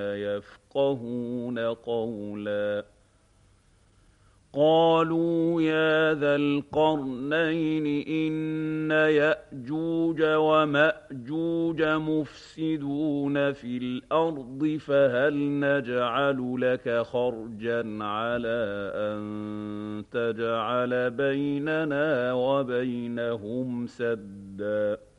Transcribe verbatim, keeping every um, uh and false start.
يفقهون قولا قالوا يا ذا القرنين إن يأجوج ومأجوج مفسدون في الأرض فهل نجعل لك خرجا على أن تجعل بيننا وبينهم سدا